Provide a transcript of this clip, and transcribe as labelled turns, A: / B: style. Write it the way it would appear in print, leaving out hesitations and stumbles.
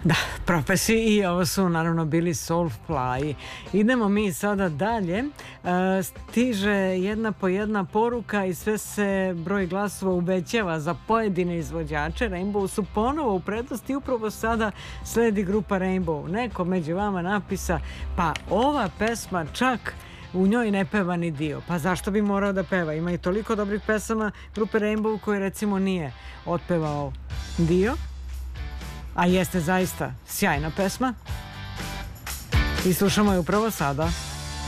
A: Da, Propesi i ovo su naravno bili Soulfly. Idemo mi sada dalje. Stiže jedna po jedna poruka i sve se broj glasova uvećava za pojedine izvođače. Rainbow su ponovo u prednosti i upravo sada sledi grupa Rainbow. Neko među vama napisa, pa ova pesma čak u njoj ne peva ni Dio. Pa zašto bi morao da peva? Ima i toliko dobrih pesama grupe Rainbow koje recimo nije otpevao Dio. A jeste zaista sjajna pesma i slušamo je upravo sada.